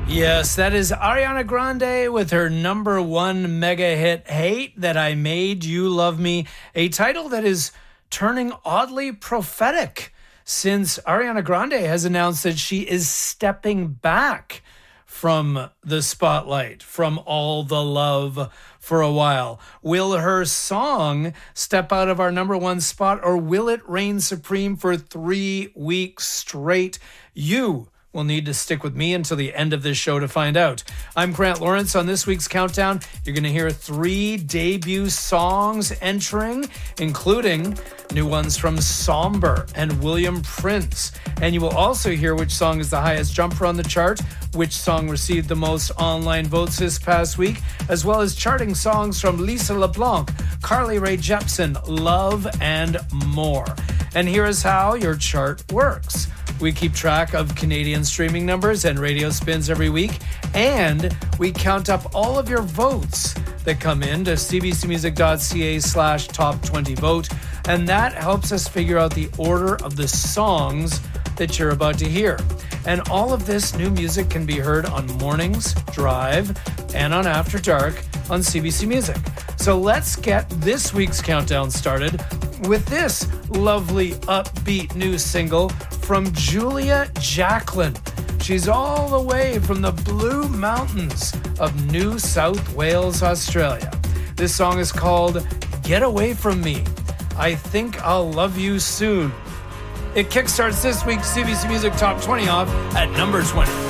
Yes, that is Ariana Grande with her number one mega hit, Hate That I Made You Love Me, a title that is turning oddly prophetic since Ariana Grande has announced that she is stepping back from the spotlight, from all the love for a while. Will her song step out of our number one spot, or will it reign supreme for 3 weeks straight? You will need to stick with me until the end of this show to find out. I'm Grant Lawrence. On this week's countdown, you're going to hear 3 debut songs entering, including new ones from Somber and William Prince. And you will also hear which song is the highest jumper on the chart, which song received the most online votes this past week, as well as charting songs from Lisa LeBlanc, Carly Rae Jepsen, Love, and more. And here is how your chart works. We keep track of Canadian streaming numbers and radio spins every week, and we count up all of your votes that come in to cbcmusic.ca/top20vote, and that helps us figure out the order of the songs that you're about to hear. And all of this new music can be heard on Mornings, Drive, and on After Dark on CBC Music. So let's get this week's countdown started with this lovely upbeat new single from Julia Jacklin. She's all the way from the Blue Mountains of New South Wales, Australia. This song is called Get Away From Me. I Think I'll Love You Soon. It kickstarts this week's CBC Music Top 20 off at number 20.